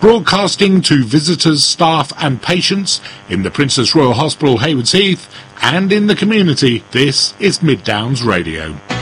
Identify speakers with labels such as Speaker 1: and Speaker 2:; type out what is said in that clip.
Speaker 1: Broadcasting to visitors, staff and patients in the Princess Royal Hospital, Haywards Heath, and in the community, this is Mid Downs Radio.